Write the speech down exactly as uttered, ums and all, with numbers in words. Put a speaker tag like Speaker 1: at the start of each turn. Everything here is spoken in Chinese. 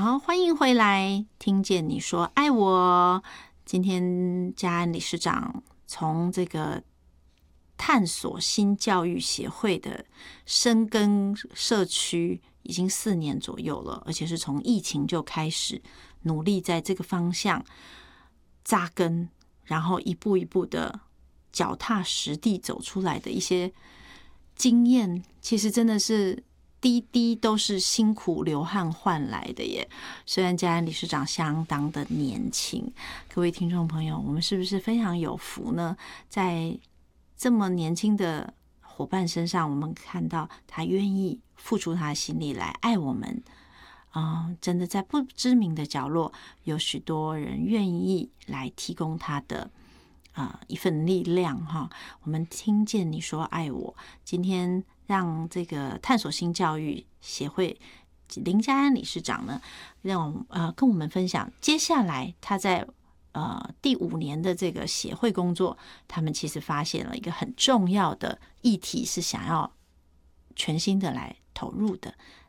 Speaker 1: 好，欢迎回来，听见你说爱我。今天嘉安理事长从这个探索新教育协会的深耕社区已经四年左右了，而且是从疫情就开始努力在这个方向扎根，然后一步一步的脚踏实地走出来的一些经验，其实真的是滴滴都是辛苦流汗换来的耶。虽然嘉安理事长相当的年轻，各位听众朋友，我们是不是非常有福呢？在这么年轻的伙伴身上，我们看到他愿意付出他的心力来爱我们。嗯，真的在不知名的角落，有许多人愿意来提供他的呃一份力量哈。我们听见你说爱我，今天让这个探索新教育协会林嘉安理事长呢，让呃跟我们分享接下来他在呃第五年的这个协会工作，他们其实发现了一个很重要的议题，是想要全心的来投入的，